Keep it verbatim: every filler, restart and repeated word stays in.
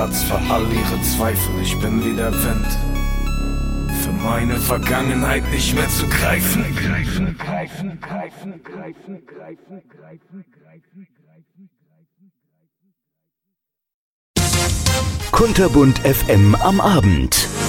Platz für all ihre Zweifel. Ich bin wie der Wind, für meine Vergangenheit nicht mehr zu greifen. Greifen, greifen, greifen, greifen, greifen, greifen, greifen, Kunterbunt F M am Abend.